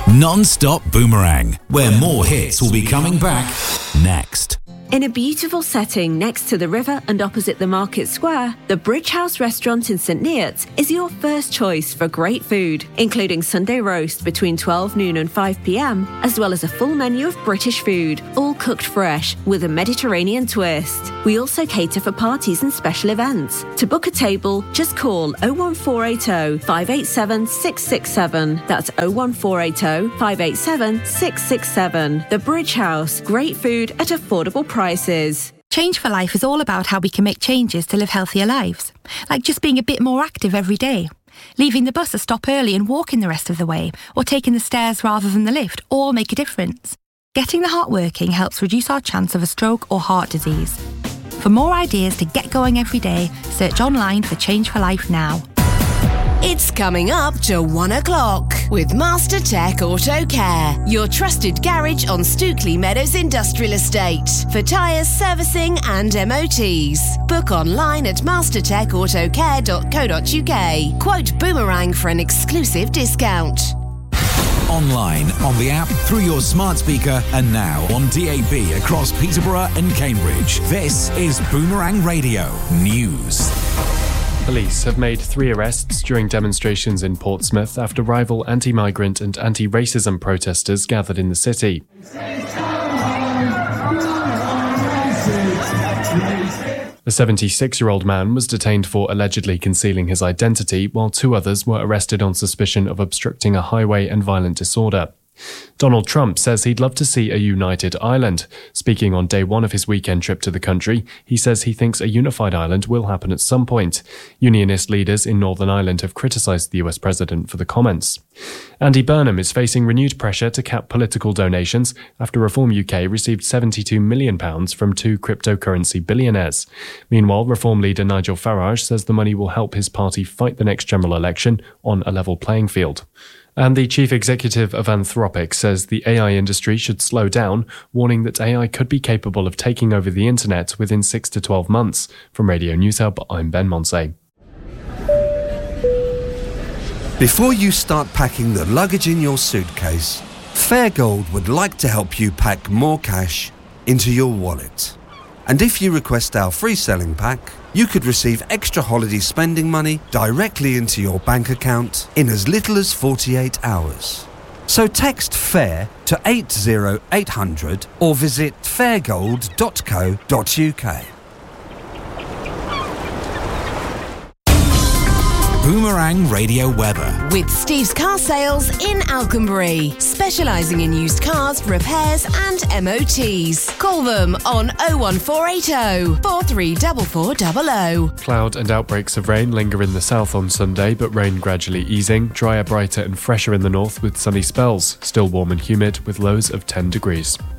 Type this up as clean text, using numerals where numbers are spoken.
Non-stop Boomerang, where more hits will be coming back next. In a beautiful setting next to the river and opposite the market square, the Bridge House restaurant in St Neots is your first choice for great food, including Sunday roast between 12 noon and 5 p.m, as well as a full menu of British food, all cooked fresh with a Mediterranean twist. We also cater for parties and special events. To book a table, just call 01480 587 667. That's 01480 587 667. The Bridge House, great food at affordable prices. Change for Life is all about how we can make changes to live healthier lives, like just being a bit more active every day. Leaving the bus a stop early and walking the rest of the way, or taking the stairs rather than the lift, all make a difference. Getting the heart working helps reduce our chance of a stroke or heart disease. For more ideas to get going every day, search online for Change for Life now. It's coming up to 1 o'clock with Master Tech Auto Care, your trusted garage on Stookley Meadows Industrial Estate for tyres, servicing and MOTs. Book online at mastertechautocare.co.uk. Quote Boomerang for an exclusive discount. Online, on the app, through your smart speaker, and now on DAB across Peterborough and Cambridge. This is Boomerang Radio News. Police have made 3 arrests during demonstrations in Portsmouth after rival anti-migrant and anti-racism protesters gathered in the city. A 76-year-old man was detained for allegedly concealing his identity, while 2 others were arrested on suspicion of obstructing a highway and violent disorder. Donald Trump says he'd love to see a united Ireland. Speaking on day 1 of his weekend trip to the country, he says he thinks a unified Ireland will happen at some point. Unionist leaders in Northern Ireland have criticised the US president for the comments. Andy Burnham is facing renewed pressure to cap political donations after Reform UK received £72 million from 2 cryptocurrency billionaires. Meanwhile, Reform leader Nigel Farage says the money will help his party fight the next general election on a level playing field. And the chief executive of Anthropic says the AI industry should slow down, warning that AI could be capable of taking over the internet within 6 to 12 months. From Radio News Hub, I'm Ben Monsey. Before you start packing the luggage in your suitcase, Fairgold would like to help you pack more cash into your wallet. And if you request our free selling pack, you could receive extra holiday spending money directly into your bank account in as little as 48 hours. So text FAIR to 80800 or visit fairgold.co.uk. Boomerang Radio weather. With Steve's Car Sales in Alconbury, specialising in used cars, repairs and MOTs. Call them on 01480 434400. Cloud and outbreaks of rain linger in the south on Sunday, but rain gradually easing. Drier, brighter and fresher in the north with sunny spells. Still warm and humid with lows of 10 degrees.